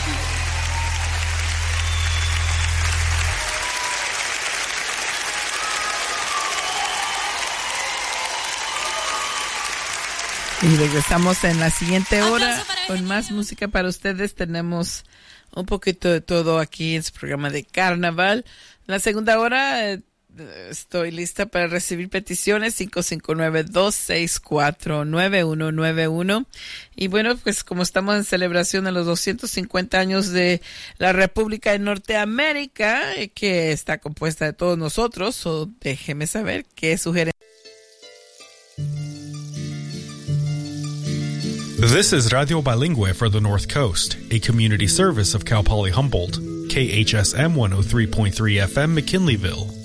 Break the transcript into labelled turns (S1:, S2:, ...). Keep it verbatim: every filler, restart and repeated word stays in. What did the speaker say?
S1: Y regresamos en la siguiente hora con más música para ustedes. Tenemos un poquito de todo aquí en su programa de carnaval. En la segunda hora eh, estoy lista para recibir peticiones cinco cinco nueve, dos seis cuatro, nueve uno nueve uno. Y bueno, pues como estamos en celebración de los doscientos cincuenta años de la República de Norteamérica, eh, que está compuesta de todos nosotros, o déjeme saber qué sugerencias.
S2: This is Radio Bilingüe for the North Coast, a community service of Cal Poly Humboldt, K H S M one oh three point three F M McKinleyville.